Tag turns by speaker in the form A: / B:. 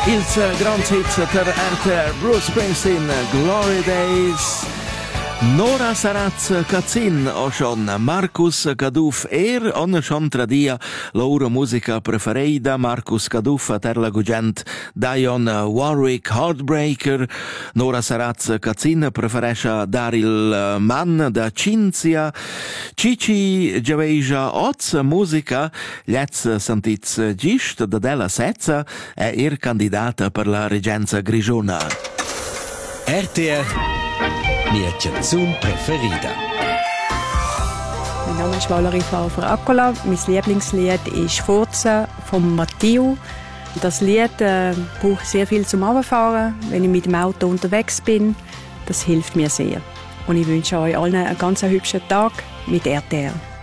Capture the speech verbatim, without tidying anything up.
A: Ils grands hits per R T R, Bruce Springsteen, Glory Days, Nora Saratz Katzin o schon Markus Gaduf er on schon tradia loro musica preferida. Markus Gaduf a terla gugent Dion Warwick Heartbreaker. Nora Saratz Katzin preferescha Daryl Mann da Cinzia. Cici Giaveja oz musica liez sentits gist da della Sezza è er candidata per la regenza grigiona.
B: R T R mia canzun preferida.
C: Mein Name ist Valerie Favre-Accola. Mein Lieblingslied ist «Furzen» von Matthieu. Das Lied äh, braucht sehr viel zum Runterfahren, wenn ich mit dem Auto unterwegs bin. Das hilft mir sehr. Und ich wünsche euch allen einen ganz hübschen Tag mit R T R.